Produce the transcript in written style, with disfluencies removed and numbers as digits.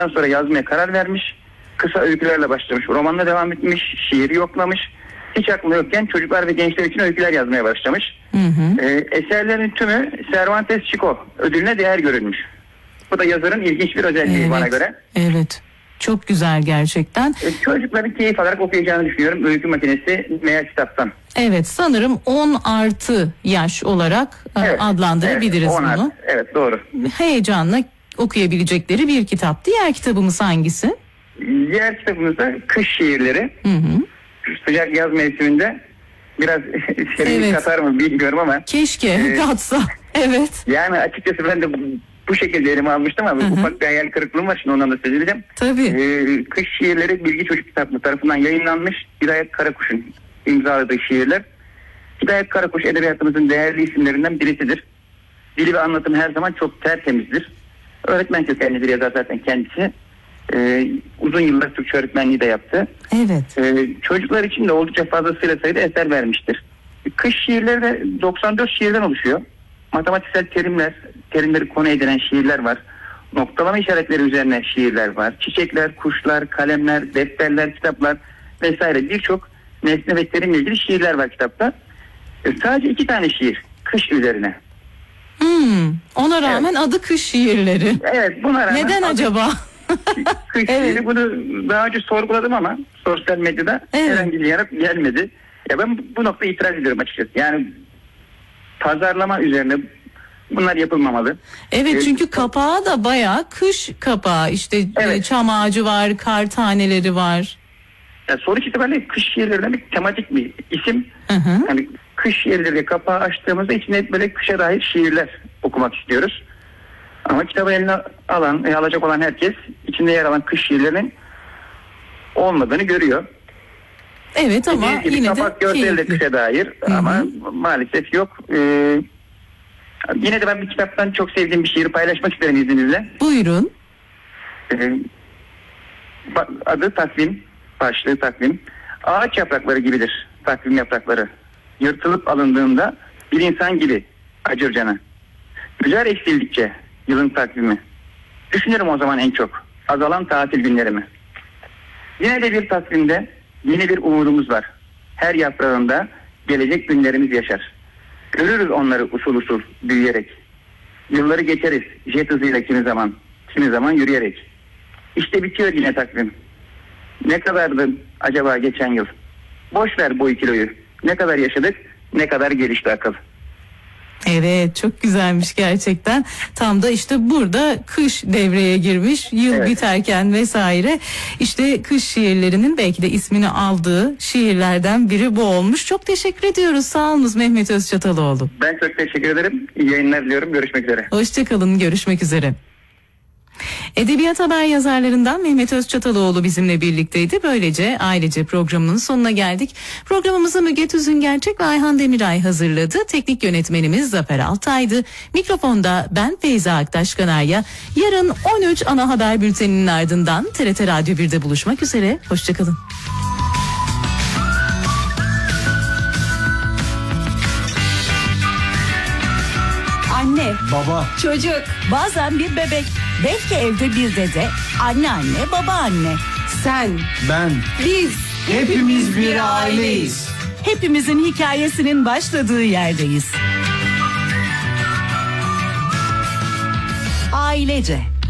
sonra yazmaya karar vermiş. Kısa öykülerle başlamış. Romanla devam etmiş. Şiiri yoklamış. Hiç aklında yokken çocuklar ve gençler için öyküler yazmaya başlamış. Eserlerin tümü Cervantes Chico ödülüne değer görülmüş. Bu da yazarın ilginç bir özelliği bana göre. Evet. Çok güzel gerçekten. Çocukların keyif alarak okuyacağını düşünüyorum. Öykü Makinesi Meğer Kitaptan. Evet, sanırım 10 artı yaş olarak adlandırabiliriz bunu. Evet, doğru. Heyecanla okuyabilecekleri bir kitap. Diğer kitabımız hangisi? Diğer kitabımız da kış şiirleri. Sıcak yaz mevsiminde biraz serinlik katar mı bilmiyorum ama. Keşke katsa. Evet. Yani açıkçası ben de bu şekilde elime almıştım ama ufak bir hayal kırıklığım var, şimdi ondan da söz edeceğim. Tabii. Kış şiirleri Bilgi Çocuk Kitaplığı tarafından yayınlanmış. Hidayet Karakuş'un imzaladığı şiirler. Hidayet Karakuş edebiyatımızın değerli isimlerinden birisidir. Dili ve anlatımı her zaman çok tertemizdir. Öğretmen kökenli bir yazar zaten kendisi. Uzun yıllar Türkçe öğretmenliği de yaptı. Evet. Çocuklar için de oldukça fazlasıyla sayıda eser vermiştir. Kış şiirleri de 94 şiirden oluşuyor. Matematiksel terimleri konu edinen şiirler var. Noktalama işaretleri üzerine şiirler var. Çiçekler, kuşlar, kalemler, defterler, kitaplar vesaire birçok nesne ve terimle ilgili şiirler var kitapta. Sadece 2 tane şiir kış üzerine. Ona rağmen adı kış şiirleri. Evet, buna rağmen. Neden acaba? Kış şiiri, bunu daha önce sorguladım ama sosyal medyada herhangi bir yanıt gelmedi. Ya ben bu noktaya itiraz ediyorum açıkçası. Yani pazarlama üzerine bunlar yapılmamalı. Evet, çünkü kapağı da bayağı kış kapağı. İşte çam ağacı var, kar taneleri var. Ya sonuç itibariyle kış şiirlerine bir tematik bir isim. Yani kış şiirleri kapağı açtığımızda içinde böyle kışa dair şiirler okumak istiyoruz. Ama kitabı eline alacak olan herkes içinde yer alan kış şiirlerinin olmadığını görüyor. Evet, ama yine de kapak görseli de kışa dair ama maalesef yok. Yine de ben bir kitaptan çok sevdiğim bir şiiri paylaşmak isterim izninizle. Buyurun. Adı Takvim, başlığı Takvim. Ağaç yaprakları gibidir takvim yaprakları. Yırtılıp alındığında bir insan gibi acırcana. Güzel eksildikçe yılın takvimi. Düşünürüm o zaman en çok azalan tatil günlerimi. Yine de bir takvimde yeni bir umudumuz var. Her yaprağında gelecek günlerimiz yaşar. Görürüz onları usul usul büyüyerek. Yılları geçeriz jet hızıyla kimi zaman yürüyerek. İşte bitiyor yine takvim. Ne kadardı acaba geçen yıl? Boş ver bu 2 kiloyu. Ne kadar yaşadık, ne kadar gelişti akıl. Evet, çok güzelmiş gerçekten. Tam da işte burada kış devreye girmiş, yıl biterken vesaire. İşte kış şiirlerinin belki de ismini aldığı şiirlerden biri bu olmuş. Çok teşekkür ediyoruz. Sağ olunuz Mehmet Özçataloğlu. Ben çok teşekkür ederim. İyi yayınlar diliyorum. Görüşmek üzere. Hoşçakalın. Görüşmek üzere. Edebiyat haber yazarlarından Mehmet Özçataloğlu bizimle birlikteydi. Böylece ailece programının sonuna geldik. Programımızı Müge Tüzüngerçek ve Ayhan Demiray hazırladı. Teknik yönetmenimiz Zafer Altay'dı. Mikrofonda ben Feyza Aktaş Kanarya. Yarın 13 ana haber bülteninin ardından TRT Radyo 1'de buluşmak üzere. Hoşçakalın. Anne, baba, çocuk, bazen bir bebek, belki evde bir dede, anneanne, babaanne. Sen, ben, biz, hepimiz bir aileyiz. Hepimizin hikayesinin başladığı yerdeyiz. Ailece.